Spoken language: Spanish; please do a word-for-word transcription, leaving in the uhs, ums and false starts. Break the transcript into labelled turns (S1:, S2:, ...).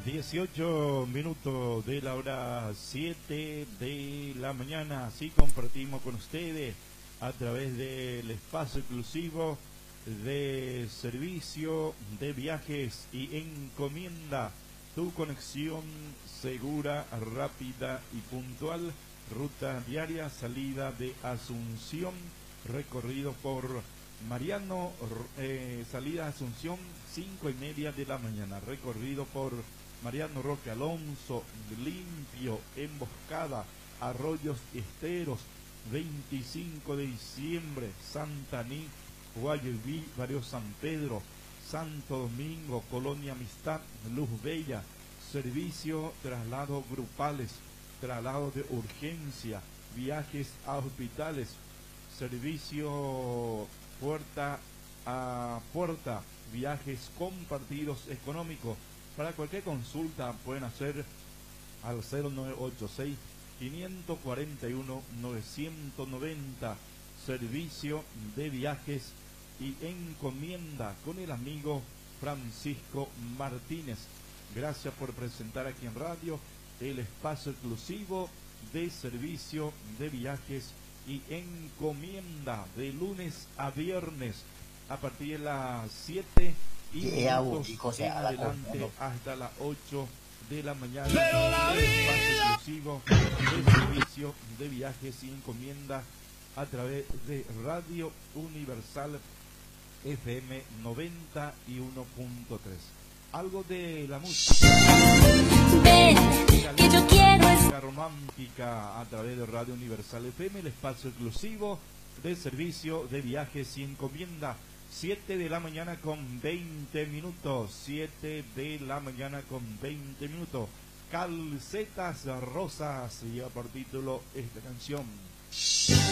S1: dieciocho minutos de la hora siete de la mañana. Así compartimos con ustedes a través del espacio exclusivo de servicio de viajes y encomienda. Tu conexión segura, rápida y puntual. Ruta diaria, salida de Asunción, recorrido por Mariano, eh, salida de Asunción, cinco y media de la mañana, recorrido por Mariano Roque Alonso, limpio, emboscada, arroyos esteros, veinticinco de diciembre, Santaní, Guayaquil, Barrio San Pedro, Santo Domingo, Colonia Amistad, Luz Bella, servicio, traslados grupales, traslados de urgencia, viajes a hospitales, servicio puerta a puerta, viajes compartidos económicos. Para cualquier consulta pueden hacer al cero nueve ocho seis, cinco cuatro uno, nueve nueve cero, servicio de viajes y encomienda con el amigo Francisco Martínez. Gracias por presentar aquí en radio el espacio exclusivo de servicio de viajes y encomienda de lunes a viernes a partir de las siete y minutos en adelante hasta las ocho de la mañana. El espacio exclusivo de servicio de viajes y encomienda a través de Radio Universal F M noventa y uno punto tres. Algo de la música.
S2: Ven, que yo quiero es...
S1: La romántica a través de Radio Universal F M, el espacio exclusivo de servicio de viajes y encomienda. siete de la mañana con veinte minutos. siete de la mañana con veinte minutos. Calcetas Rosas lleva por título esta canción.